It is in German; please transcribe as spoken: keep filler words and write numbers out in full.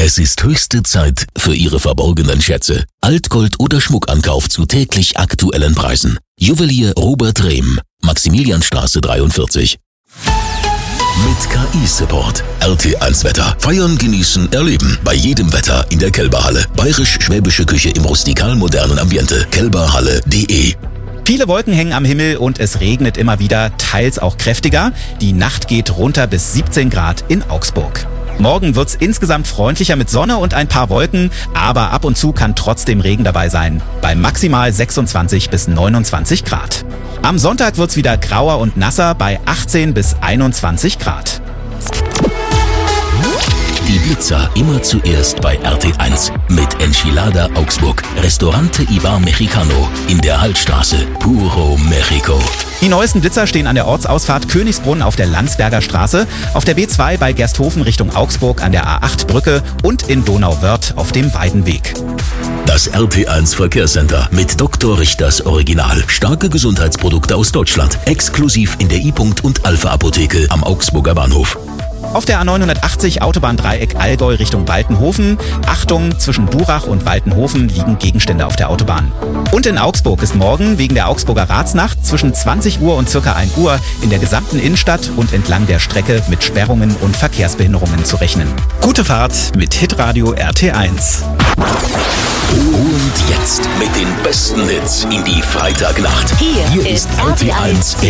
Es ist höchste Zeit für Ihre verborgenen Schätze. Altgold oder Schmuckankauf zu täglich aktuellen Preisen. Juwelier Robert Rehm, Maximilianstraße dreiundvierzig. Mit K I-Support. R T eins Wetter. Feiern, genießen, erleben. Bei jedem Wetter in der Kälberhalle. Bayerisch-schwäbische Küche im rustikal-modernen Ambiente. kälberhalle punkt de. Viele Wolken hängen am Himmel und es regnet immer wieder, teils auch kräftiger. Die Nacht geht runter bis siebzehn Grad in Augsburg. Morgen wird's insgesamt freundlicher mit Sonne und ein paar Wolken, aber ab und zu kann trotzdem Regen dabei sein. Bei maximal sechsundzwanzig bis neunundzwanzig Grad. Am Sonntag wird's wieder grauer und nasser bei achtzehn bis einundzwanzig Grad. Die Blitzer immer zuerst bei R T eins. Mit Enchilada Augsburg. Restaurante Ibar Mexicano in der Hallstraße. Puro Mexico. Die neuesten Blitzer stehen an der Ortsausfahrt Königsbrunn auf der Landsberger Straße, auf der B zwei bei Gersthofen Richtung Augsburg an der A acht Brücke und in Donauwörth auf dem Weidenweg. Das R T eins Verkehrscenter mit Doktor Richters Original. Starke Gesundheitsprodukte aus Deutschland. Exklusiv in der I-Punkt und Alpha-Apotheke am Augsburger Bahnhof. Auf der A neunhundertachtzig Autobahndreieck Allgäu Richtung Waltenhofen. Achtung, zwischen Durach und Waltenhofen liegen Gegenstände auf der Autobahn. Und in Augsburg ist morgen wegen der Augsburger Ratsnacht zwischen zwanzig Uhr und circa ein Uhr in der gesamten Innenstadt und entlang der Strecke mit Sperrungen und Verkehrsbehinderungen zu rechnen. Gute Fahrt mit Hitradio R T eins. Und jetzt mit den besten Hits in die Freitagnacht. Hier, Hier ist R T eins